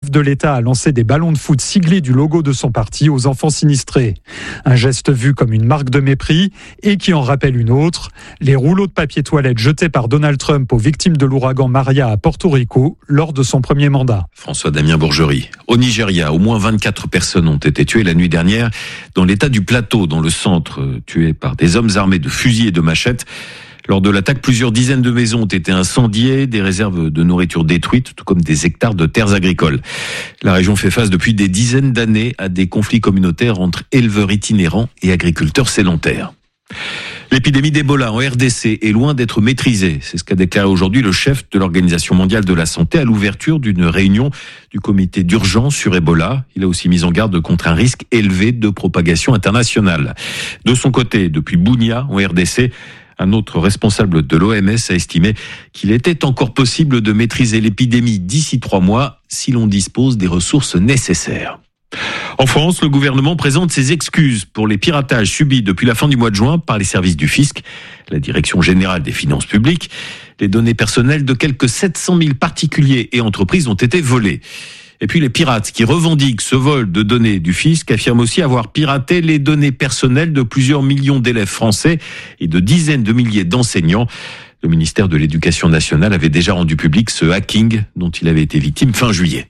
chef de l'État a lancé des ballons de foot siglés du logo de son parti aux enfants sinistrés. Un geste vu comme une marque de mépris et qui en rappelle une autre, les rouleaux de papier toilette jetés par Donald Trump aux victimes de l'ouragan Maria à Porto Rico lors de son premier mandat. François-Damien Bourgerie. Au Nigeria, au moins 24 personnes ont été tuées la nuit dernière dans l'état du Plateau, dans le centre, tuées par des hommes armés de fusils et de machettes. Lors de l'attaque, plusieurs dizaines de maisons ont été incendiées, des réserves de nourriture détruites, tout comme des hectares de terres agricoles. La région fait face depuis des dizaines d'années à des conflits communautaires entre éleveurs itinérants et agriculteurs sédentaires. L'épidémie d'Ebola en RDC est loin d'être maîtrisée. C'est ce qu'a déclaré aujourd'hui le chef de l'Organisation mondiale de la santé à l'ouverture d'une réunion du comité d'urgence sur Ebola. Il a aussi mis en garde contre un risque élevé de propagation internationale. De son côté, depuis Bunia en RDC, un autre responsable de l'OMS a estimé qu'il était encore possible de maîtriser l'épidémie d'ici 3 mois si l'on dispose des ressources nécessaires. En France, le gouvernement présente ses excuses pour les piratages subis depuis la fin du mois de juin par les services du fisc, la Direction générale des finances publiques. Les données personnelles de quelques 700 000 particuliers et entreprises ont été volées. Et puis les pirates qui revendiquent ce vol de données du fisc affirment aussi avoir piraté les données personnelles de plusieurs millions d'élèves français et de dizaines de milliers d'enseignants. Le ministère de l'Éducation nationale avait déjà rendu public ce hacking dont il avait été victime fin juillet.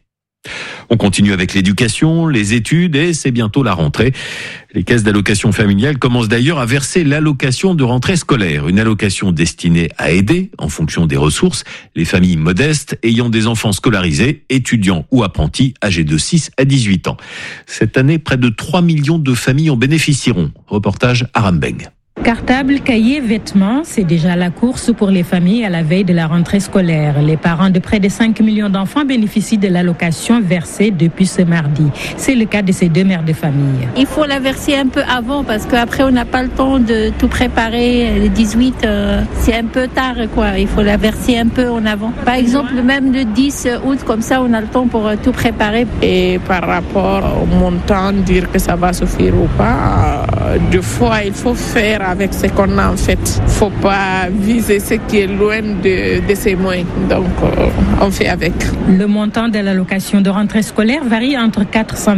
On continue avec l'éducation, les études et c'est bientôt la rentrée. Les caisses d'allocation familiale commencent d'ailleurs à verser l'allocation de rentrée scolaire, une allocation destinée à aider, en fonction des ressources, les familles modestes ayant des enfants scolarisés, étudiants ou apprentis âgés de 6 à 18 ans. Cette année, près de 3 millions de familles en bénéficieront. Reportage Aram Beng. Cartable, cahiers, vêtements, c'est déjà la course pour les familles à la veille de la rentrée scolaire. Les parents de près de 5 millions d'enfants bénéficient de l'allocation versée depuis ce mardi. C'est le cas de ces 2 mères de famille. Il faut la verser un peu avant parce qu'après on n'a pas le temps de tout préparer. Le 18, c'est un peu tard, quoi. Il faut la verser un peu en avant. Par exemple, même le 10 août, comme ça, on a le temps pour tout préparer. Et par rapport au montant, dire que ça va suffire ou pas, 2 fois, il faut faire avec ce qu'on a en fait. Faut pas viser ce qui est loin de ses moyens. Donc, on fait avec. Le montant de l'allocation de rentrée scolaire varie entre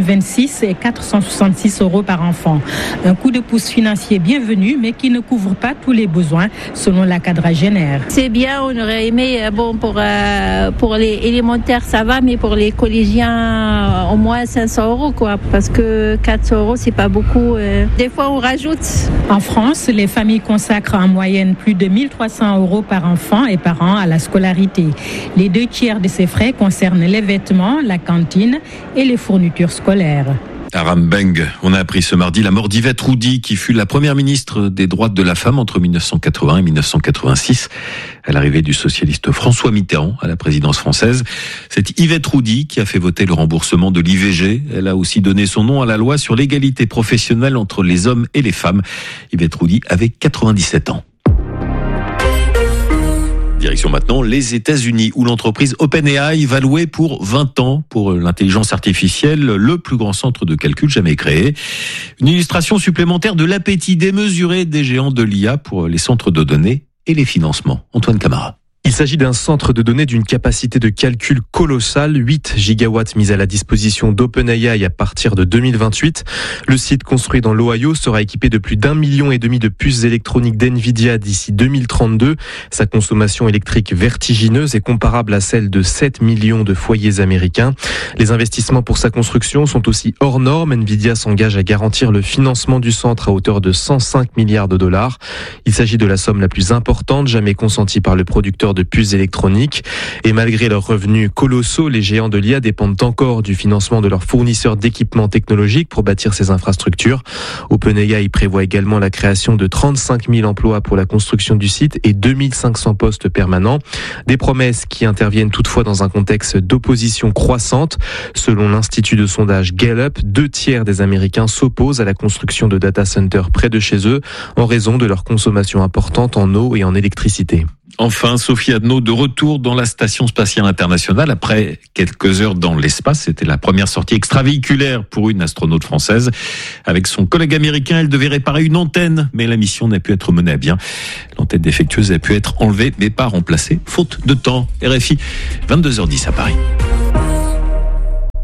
426 et 466 euros par enfant. Un coup de pouce financier bienvenu, mais qui ne couvre pas tous les besoins, selon la quadragénaire. C'est bien, on aurait aimé, pour les élémentaires, ça va, mais pour les collégiens, au moins 500 euros, quoi. Parce que 400 euros, c'est pas beaucoup. Des fois, on rajoute. En France, les familles consacrent en moyenne plus de 1 300 euros par enfant et par an à la scolarité. Les 2 tiers de ces frais concernent les vêtements, la cantine et les fournitures scolaires. Aram Beng, on a appris ce mardi la mort d'Yvette Roudy, qui fut la première ministre des droits de la femme entre 1980 et 1986, à l'arrivée du socialiste François Mitterrand à la présidence française. C'est Yvette Roudy qui a fait voter le remboursement de l'IVG. Elle a aussi donné son nom à la loi sur l'égalité professionnelle entre les hommes et les femmes. Yvette Roudy avait 97 ans. Direction maintenant les États-Unis, où l'entreprise OpenAI va louer pour 20 ans pour l'intelligence artificielle le plus grand centre de calcul jamais créé. Une illustration supplémentaire de l'appétit démesuré des géants de l'IA pour les centres de données et les financements. Antoine Camara. Il s'agit d'un centre de données d'une capacité de calcul colossale, 8 gigawatts mis à la disposition d'OpenAI à partir de 2028. Le site construit dans l'Ohio sera équipé de plus d'1,5 million de puces électroniques d'NVIDIA d'ici 2032. Sa consommation électrique vertigineuse est comparable à celle de 7 millions de foyers américains. Les investissements pour sa construction sont aussi hors normes. NVIDIA s'engage à garantir le financement du centre à hauteur de 105 milliards de dollars. Il s'agit de la somme la plus importante jamais consentie par le producteur de puces électroniques. Et malgré leurs revenus colossaux, les géants de l'IA dépendent encore du financement de leurs fournisseurs d'équipements technologiques pour bâtir ces infrastructures. OpenAI prévoit également la création de 35 000 emplois pour la construction du site et 2500 postes permanents. Des promesses qui interviennent toutefois dans un contexte d'opposition croissante. Selon l'institut de sondage Gallup, 2 tiers des Américains s'opposent à la construction de data centers près de chez eux en raison de leur consommation importante en eau et en électricité. Enfin, Sophie Adno de retour dans la Station spatiale internationale après quelques heures dans l'espace. C'était la première sortie extravéhiculaire pour une astronaute française. Avec son collègue américain, elle devait réparer une antenne, mais la mission n'a pu être menée à bien. L'antenne défectueuse a pu être enlevée, mais pas remplacée, faute de temps. RFI, 22h10 à Paris.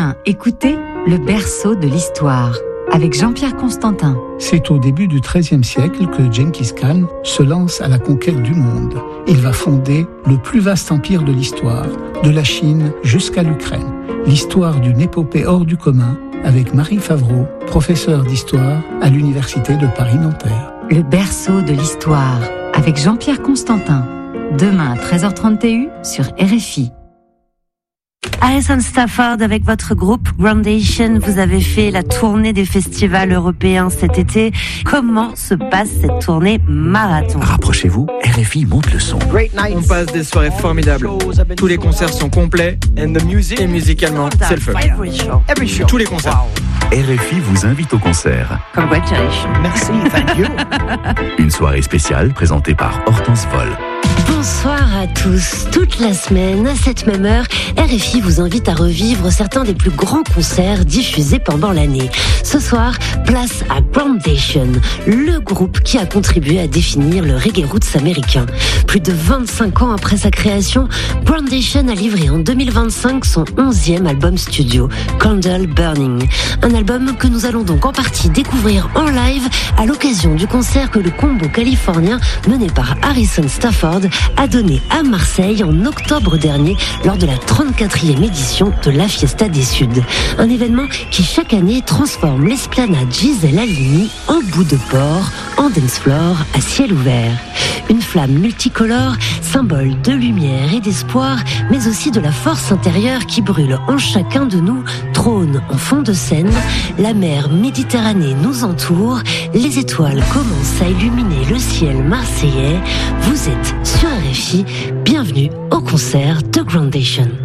Demain, écoutez Le berceau de l'histoire avec Jean-Pierre Constantin. C'est au début du XIIIe siècle que Gengis Khan se lance à la conquête du monde. Il va fonder le plus vaste empire de l'histoire, de la Chine jusqu'à l'Ukraine. L'histoire d'une épopée hors du commun avec Marie Favreau, professeure d'histoire à l'Université de Paris-Nanterre. Le berceau de l'histoire avec Jean-Pierre Constantin. Demain à 13h30 TU sur RFI. Harrison Stafford, avec votre groupe Groundation, vous avez fait la tournée des festivals européens cet été. Comment se passe cette tournée marathon ? Rapprochez-vous, RFI monte le son. On passe des soirées formidables. Tous les concerts sont complets et musicalement, c'est le feu. Tous les concerts. RFI vous invite au concert. Congratulations. Merci, thank you. Une soirée spéciale présentée par Hortense Vol. Bonsoir à tous. Toute la semaine, à cette même heure, RFI vous invite à revivre certains des plus grands concerts diffusés pendant l'année. Ce soir, place à Groundation, le groupe qui a contribué à définir le reggae roots américain. Plus de 25 ans après sa création, Groundation a livré en 2025 son 11e album studio, Candle Burning. Un album que nous allons donc en partie découvrir en live à l'occasion du concert que le combo californien mené par Harrison Stafford a donné à Marseille en octobre dernier lors de la 34e édition de la Fiesta des Suds. Un événement qui chaque année transforme l'esplanade Gisèle Halimi en bout de port, en dance floor à ciel ouvert. Une flamme multicolore, symbole de lumière et d'espoir, mais aussi de la force intérieure qui brûle en chacun de nous, trône en fond de scène. La mer Méditerranée nous entoure, les étoiles commencent à illuminer le ciel marseillais. Vous êtes sur RFI, bienvenue au concert de Groundation.